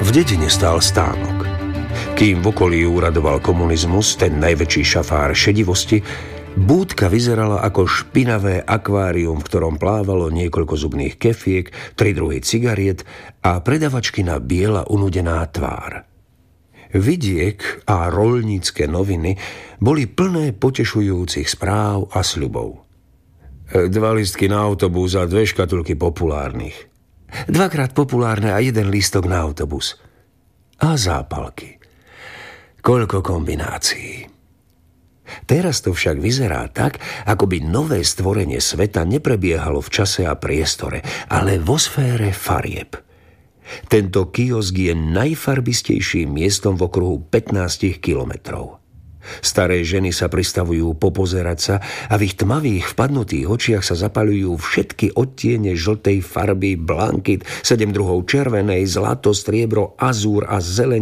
V dedine stál stánok. Kým v okolí úradoval komunizmus, ten najväčší šafár šedivosti, búdka vyzerala ako špinavé akvárium, v ktorom plávalo niekoľko zubných kefiek, 3 druhy cigariet a predavačkina biela unudená tvár. Vidiek a roľnícke noviny boli plné potešujúcich správ a sľubov. 2 listky na autobus a 2 škatulky populárnych. 2-krát populárne a 1 lístok na autobus. A zápalky. Koľko kombinácií. Teraz to však vyzerá tak, ako by nové stvorenie sveta neprebiehalo v čase a priestore, ale vo sfére farieb. Tento kiosk je najfarbistejším miestom v okruhu 15 kilometrov. Staré ženy sa pristavujú popozerať sa a v ich tmavých vpadnutých očiach sa zapaľujú všetky odtiene žltej farby, blankit, 7 druhov červenej, zlato, striebro, azúr a zeleň